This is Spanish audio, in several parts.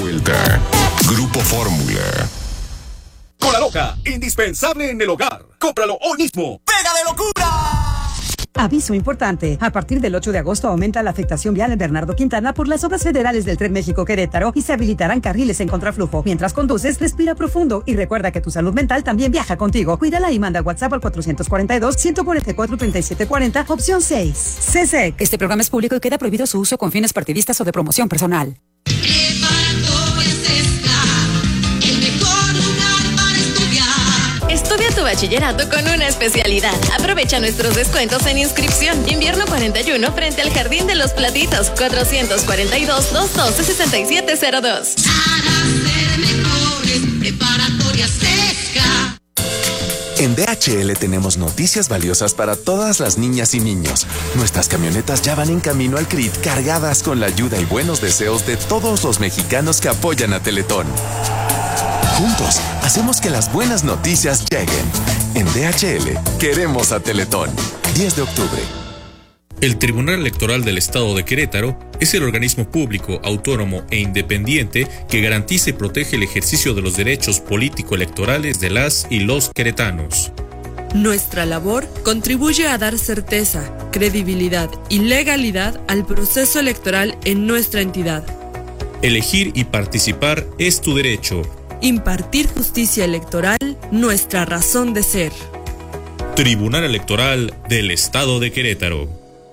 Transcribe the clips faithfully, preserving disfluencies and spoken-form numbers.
vuelta. Grupo Fórmula. Cola Loca, indispensable en el hogar. Cómpralo hoy mismo. ¡Pega de locura! Aviso importante. A partir del ocho de agosto aumenta la afectación vial en Bernardo Quintana por las obras federales del Tren México-Querétaro y se habilitarán carriles en contraflujo. Mientras conduces, respira profundo y recuerda que tu salud mental también viaja contigo. Cuídala y manda WhatsApp al cuatro cuatro dos, uno cuatro cuatro, tres siete cuatro cero, opción seis. C S E C. Este programa es público y queda prohibido su uso con fines partidistas o de promoción personal. Estudia tu bachillerato con una especialidad. Aprovecha nuestros descuentos en inscripción. Invierno cuarenta y uno frente al Jardín de los Platitos. cuatrocientos cuarenta y dos, doscientos doce, sesenta y siete cero dos. Para ser mejores, preparatoria Sesca. En D H L tenemos noticias valiosas para todas las niñas y niños. Nuestras camionetas ya van en camino al C R I T cargadas con la ayuda y buenos deseos de todos los mexicanos que apoyan a Teletón. Juntos, hacemos que las buenas noticias lleguen. En D H L, queremos a Teletón. diez de octubre. El Tribunal Electoral del Estado de Querétaro es el organismo público, autónomo e independiente que garantiza y protege el ejercicio de los derechos político-electorales de las y los queretanos. Nuestra labor contribuye a dar certeza, credibilidad y legalidad al proceso electoral en nuestra entidad. Elegir y participar es tu derecho. Impartir justicia electoral, nuestra razón de ser. Tribunal Electoral del Estado de Querétaro.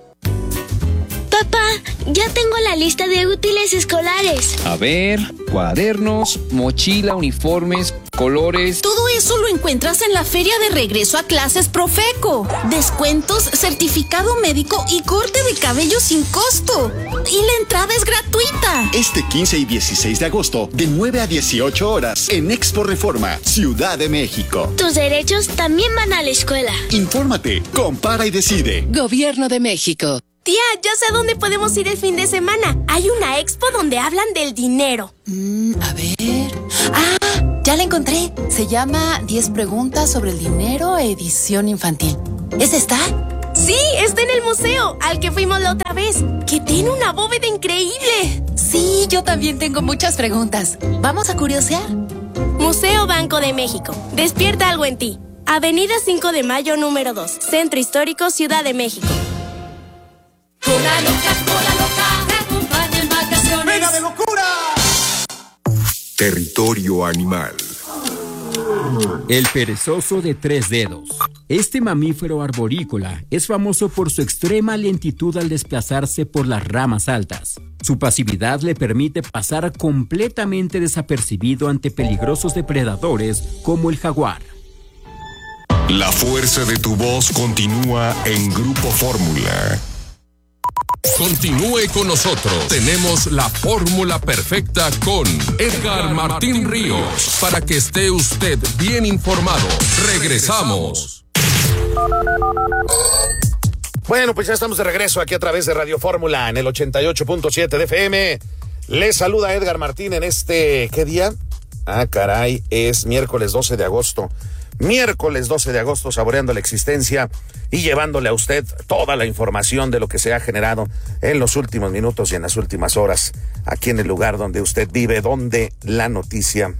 Papá, ya tengo la lista de útiles escolares. A ver, cuadernos, mochila, uniformes, colores. Todo eso lo encuentras en la Feria de Regreso a Clases Profeco. Descuentos, certificado médico y corte de cabello sin costo. Y la entrada es gratuita. Este quince y dieciséis de agosto, de nueve a dieciocho horas, en Expo Reforma, Ciudad de México. Tus derechos también van a la escuela. Infórmate, compara y decide. Gobierno de México. Tía, ya sé dónde podemos ir el fin de semana. Hay una expo donde hablan del dinero. Mm, a ver. Ah, ya la encontré. Se llama diez preguntas sobre el dinero, edición infantil. ¿Es esta? Sí, está en el museo, al que fuimos la otra vez, que tiene una bóveda increíble. Sí, yo también tengo muchas preguntas. ¿Vamos a curiosear? Museo Banco de México. Despierta algo en ti. Avenida cinco de mayo, número dos. Centro Histórico, Ciudad de México. Cola loca, cola loca, te acompaña en vacaciones. ¡Pega de locura! Territorio animal. El perezoso de tres dedos. Este mamífero arborícola es famoso por su extrema lentitud al desplazarse por las ramas altas. Su pasividad le permite pasar completamente desapercibido ante peligrosos depredadores como el jaguar. La fuerza de tu voz continúa en Grupo Fórmula. Continúe con nosotros. Tenemos la fórmula perfecta con Edgar Martín Ríos para que esté usted bien informado. Regresamos. Bueno, pues ya estamos de regreso aquí a través de Radio Fórmula en el ochenta y ocho punto siete de F M. Les saluda Edgar Martín en este... ¿Qué día? Ah, caray, es miércoles doce de agosto. Miércoles doce de agosto, saboreando la existencia y llevándole a usted toda la información de lo que se ha generado en los últimos minutos y en las últimas horas, aquí en el lugar donde usted vive, donde la noticia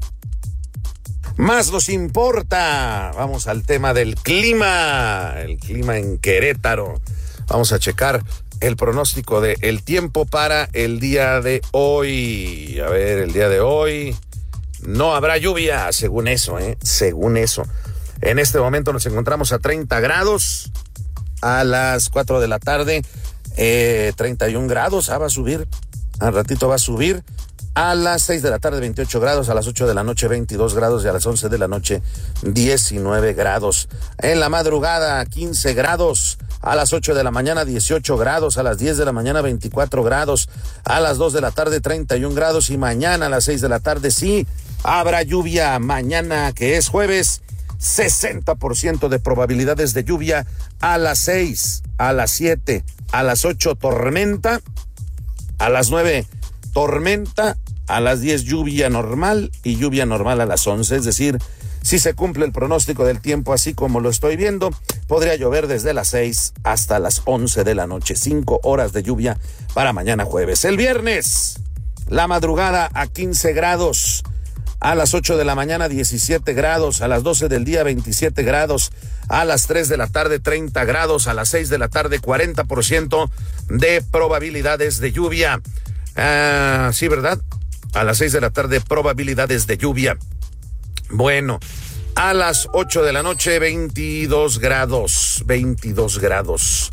más nos importa. Vamos al tema del clima, el clima en Querétaro. Vamos a checar el pronóstico del tiempo para el día de hoy. A ver, el día de hoy... No habrá lluvia, según eso, ¿eh? Según eso. En este momento nos encontramos a treinta grados. A las cuatro de la tarde, eh, treinta y un grados. Ah, va a subir. Al ratito va a subir. A las seis de la tarde, veintiocho grados. A las ocho de la noche, veintidós grados. Y a las once de la noche, diecinueve grados. En la madrugada, quince grados. A las ocho de la mañana, dieciocho grados. A las diez de la mañana, veinticuatro grados. A las dos de la tarde, treinta y un grados. Y mañana a las seis de la tarde, sí, habrá lluvia. Mañana, que es jueves, sesenta por ciento de probabilidades de lluvia. A las seis, a las siete, a las ocho, tormenta. A las nueve, tormenta. A las diez, lluvia normal. Y lluvia normal a las once. Es decir, si se cumple el pronóstico del tiempo así como lo estoy viendo, podría llover desde las seis hasta las once de la noche. Cinco horas de lluvia para mañana jueves. El viernes, La madrugada a quince grados. A las ocho de la mañana diecisiete grados, a las doce del día veintisiete grados, a las tres de la tarde treinta grados, a las seis de la tarde cuarenta por ciento de probabilidades de lluvia. Ah, sí, ¿verdad? A las seis de la tarde probabilidades de lluvia. Bueno, a las ocho de la noche veintidós grados, veintidós grados.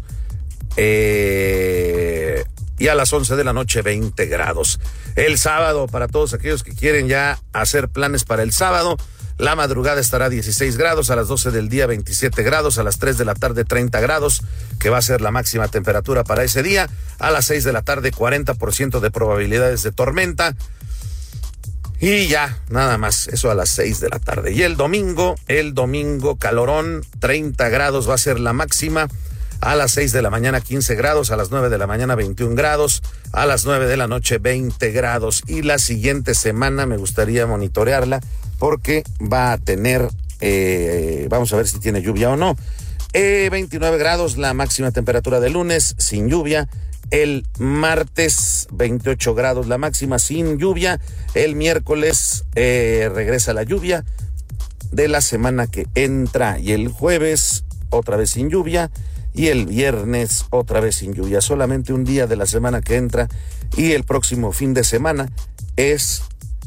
Eh... Y a las once de la noche, veinte grados. El sábado, para todos aquellos que quieren ya hacer planes para el sábado, la madrugada estará dieciséis grados, a las doce del día, veintisiete grados, a las tres de la tarde, treinta grados, que va a ser la máxima temperatura para ese día. A las seis de la tarde, cuarenta por ciento de probabilidades de tormenta. Y ya, nada más, eso a las seis de la tarde. Y el domingo, el domingo, calorón, treinta grados va a ser la máxima. A las seis de la mañana quince grados, a las nueve de la mañana veintiún grados, a las nueve de la noche veinte grados. Y la siguiente semana me gustaría monitorearla porque va a tener, eh, vamos a ver si tiene lluvia o no. Eh, veintinueve grados la máxima temperatura de lunes, sin lluvia. El martes veintiocho grados la máxima, sin lluvia. El miércoles eh, regresa la lluvia de la semana que entra. Y el jueves otra vez sin lluvia. Y el viernes otra vez sin lluvia, solamente un día de la semana que entra, y el próximo fin de semana es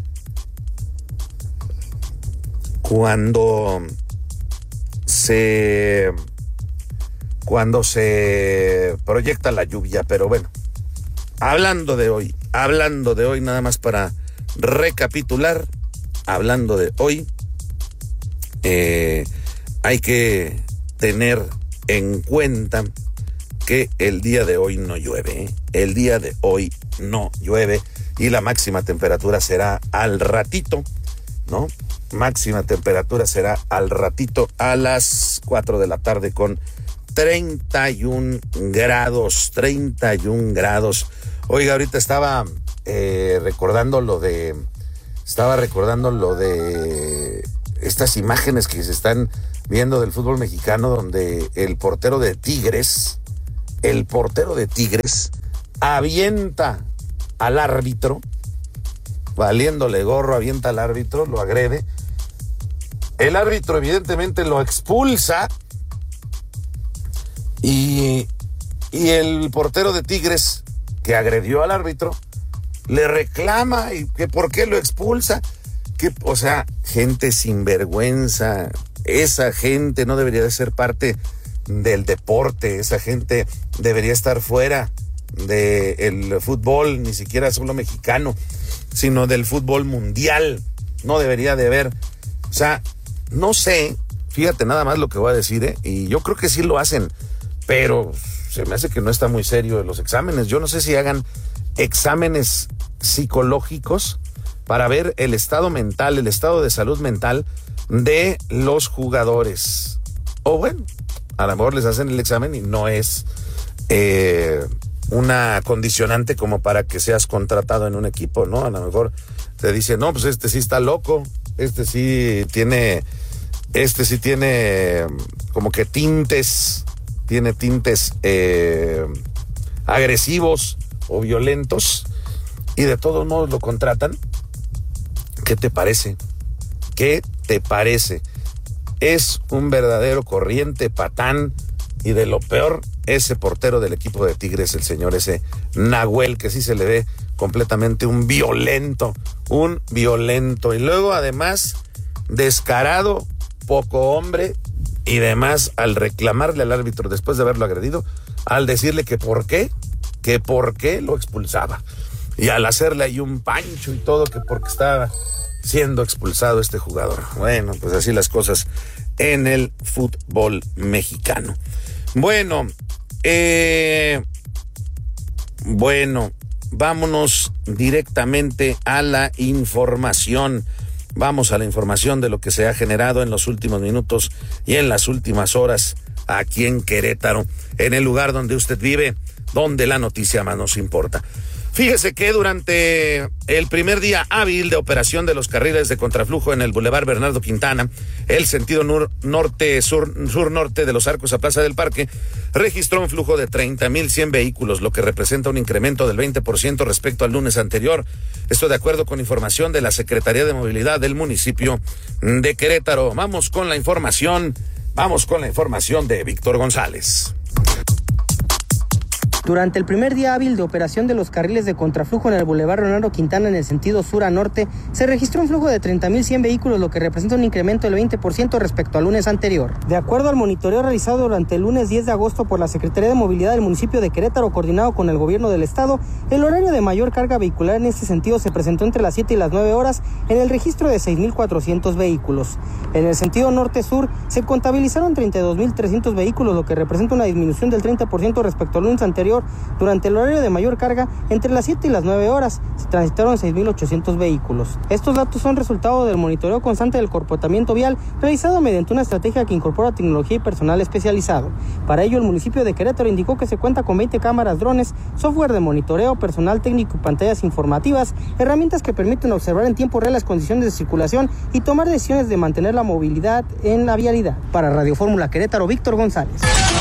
cuando se cuando se proyecta la lluvia. Pero bueno, hablando de hoy, hablando de hoy, nada más para recapitular, hablando de hoy, eh, hay que tener en cuenta que el día de hoy no llueve, ¿eh? El día de hoy no llueve y la máxima temperatura será al ratito, ¿no? Máxima temperatura será al ratito a las cuatro de la tarde con treinta y un grados, treinta y un grados. Oiga, ahorita estaba eh, recordando lo de, estaba recordando lo de estas imágenes que se están viendo del fútbol mexicano, donde el portero de Tigres, el portero de Tigres avienta al árbitro, valiéndole gorro, avienta al árbitro, lo agrede. El árbitro evidentemente lo expulsa y, y el portero de Tigres que agredió al árbitro le reclama y que por qué lo expulsa. Que, o sea, gente sinvergüenza. Esa gente no debería de ser parte del deporte, esa gente debería estar fuera del fútbol, ni siquiera solo mexicano, sino del fútbol mundial. No debería de haber, o sea, no sé, fíjate nada más lo que voy a decir, ¿eh? Y yo creo que sí lo hacen, pero se me hace que no está muy serio los exámenes. Yo no sé si hagan exámenes psicológicos para ver el estado mental, el estado de salud mental de los jugadores. O bueno, a lo mejor les hacen el examen y no es eh, una condicionante como para que seas contratado en un equipo, ¿no? A lo mejor te dicen, no, pues este sí está loco, este sí tiene, este sí tiene como que tintes, tiene tintes eh, agresivos o violentos, y de todos modos lo contratan. ¿Qué te parece? ¿Qué te parece? Es un verdadero corriente patán, y de lo peor, ese portero del equipo de Tigres, el señor ese Nahuel, que sí se le ve completamente un violento, un violento. Y luego además, descarado, poco hombre, y demás, al reclamarle al árbitro después de haberlo agredido, al decirle que por qué, que por qué lo expulsaba. Y al hacerle ahí un pancho y todo, que porque estaba siendo expulsado este jugador. Bueno, pues así las cosas en el fútbol mexicano. Bueno, eh, bueno, vámonos directamente a la información. Vamos a la información de lo que se ha generado en los últimos minutos y en las últimas horas aquí en Querétaro, en el lugar donde usted vive, donde la noticia más nos importa. Fíjese que durante el primer día hábil de operación de los carriles de contraflujo en el Boulevard Bernardo Quintana, el sentido nor- norte-sur, sur-norte de los Arcos a Plaza del Parque, registró un flujo de treinta mil cien vehículos, lo que representa un incremento del veinte por ciento respecto al lunes anterior. Esto de acuerdo con información de la Secretaría de Movilidad del municipio de Querétaro. Vamos con la información, vamos con la información de Víctor González. Durante el primer día hábil de operación de los carriles de contraflujo en el Boulevard Bernardo Quintana en el sentido sur a norte, se registró un flujo de treinta mil cien vehículos, lo que representa un incremento del veinte por ciento respecto al lunes anterior. De acuerdo al monitoreo realizado durante el lunes diez de agosto por la Secretaría de Movilidad del municipio de Querétaro, coordinado con el gobierno del estado, el horario de mayor carga vehicular en este sentido se presentó entre las siete y las nueve horas en el registro de seis mil cuatrocientos vehículos. En el sentido norte-sur se contabilizaron treinta y dos mil trescientos vehículos, lo que representa una disminución del treinta por ciento respecto al lunes anterior. Durante el horario de mayor carga, entre las siete y las nueve horas, se transitaron seis mil ochocientos vehículos. Estos datos son resultado del monitoreo constante del comportamiento vial realizado mediante una estrategia que incorpora tecnología y personal especializado. Para ello, el municipio de Querétaro indicó que se cuenta con veinte cámaras, drones, software de monitoreo, personal técnico y pantallas informativas, herramientas que permiten observar en tiempo real las condiciones de circulación y tomar decisiones de mantener la movilidad en la vialidad. Para Radio Fórmula Querétaro, Víctor González.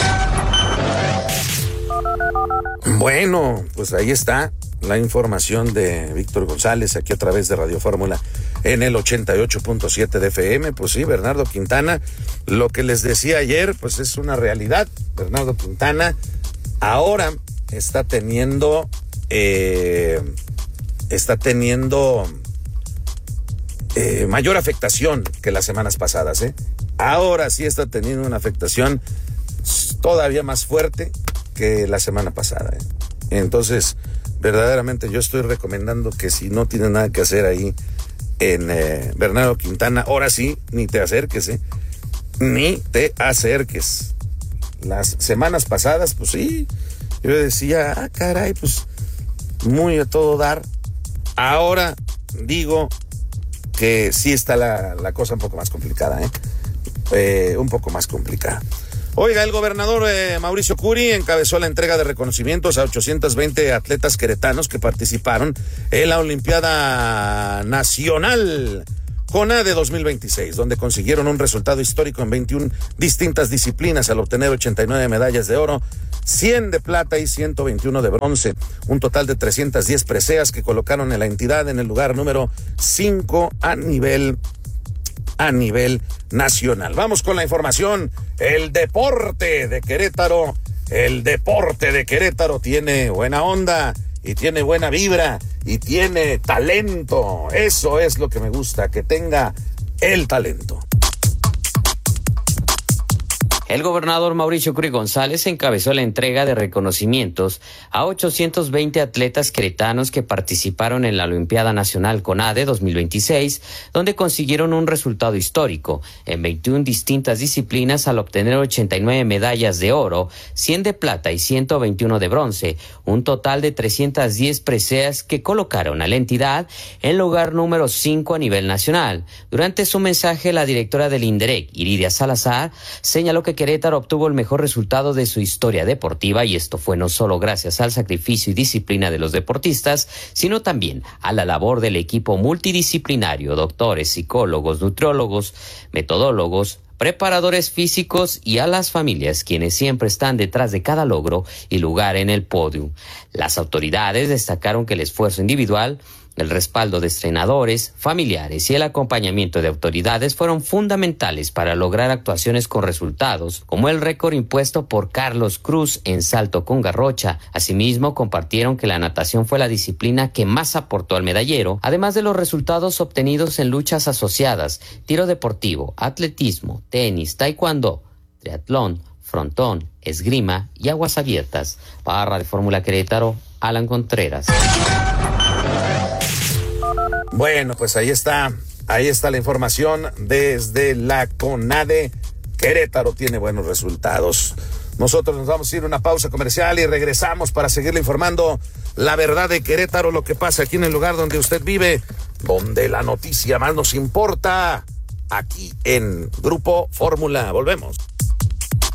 Bueno, pues ahí está la información de Víctor González aquí a través de Radio Fórmula en el ochenta y ocho punto siete de F M. Pues sí, Bernardo Quintana, lo que les decía ayer, pues es una realidad. Bernardo Quintana ahora está teniendo, eh, está teniendo eh, mayor afectación que las semanas pasadas, ¿eh? Ahora sí está teniendo una afectación todavía más fuerte que la semana pasada, ¿eh? Entonces, verdaderamente yo estoy recomendando que si no tiene nada que hacer ahí en eh, Bernardo Quintana, ahora sí, ni te acerques, ¿eh? Ni te acerques. Las semanas pasadas, pues sí, yo decía, ah, caray, pues muy a todo dar. Ahora digo que sí está la, la cosa un poco más complicada, ¿eh? Eh, un poco más complicada. Oiga, el gobernador eh, Mauricio Curi encabezó la entrega de reconocimientos a ochocientos veinte atletas queretanos que participaron en la Olimpiada Nacional CONADE dos mil veintiséis, donde consiguieron un resultado histórico en veintiuna distintas disciplinas al obtener ochenta y nueve medallas de oro, cien de plata y ciento veintiuno de bronce, un total de trescientas diez preseas que colocaron a la entidad en el lugar número cinco a nivel a nivel nacional. Vamos con la información. El deporte de Querétaro, el deporte de Querétaro tiene buena onda y tiene buena vibra y tiene talento. Eso es lo que me gusta, que tenga el talento. El gobernador Mauricio Curi González encabezó la entrega de reconocimientos a ochocientos veinte atletas queretanos que participaron en la Olimpiada Nacional CONADE dos mil veintiséis, donde consiguieron un resultado histórico en veintiuna distintas disciplinas al obtener ochenta y nueve medallas de oro, cien de plata y ciento veintiuno de bronce, un total de trescientas diez preseas que colocaron a la entidad en lugar número cinco a nivel nacional. Durante su mensaje, la directora del INDEREC, Iridia Salazar, señaló que Querétaro obtuvo el mejor resultado de su historia deportiva, y esto fue no solo gracias al sacrificio y disciplina de los deportistas, sino también a la labor del equipo multidisciplinario, doctores, psicólogos, nutriólogos, metodólogos, preparadores físicos y a las familias, quienes siempre están detrás de cada logro y lugar en el podio. Las autoridades destacaron que el esfuerzo individual, el respaldo de entrenadores, familiares y el acompañamiento de autoridades fueron fundamentales para lograr actuaciones con resultados, como el récord impuesto por Carlos Cruz en salto con garrocha. Asimismo, compartieron que la natación fue la disciplina que más aportó al medallero, además de los resultados obtenidos en luchas asociadas, tiro deportivo, atletismo, tenis, taekwondo, triatlón, frontón, esgrima y aguas abiertas. Para Radio Fórmula Querétaro, Alan Contreras. Bueno, pues ahí está, ahí está la información desde la CONADE. Querétaro tiene buenos resultados. Nosotros nos vamos a ir a una pausa comercial y regresamos para seguirle informando la verdad de Querétaro, lo que pasa aquí en el lugar donde usted vive, donde la noticia más nos importa, aquí en Grupo Fórmula. Volvemos.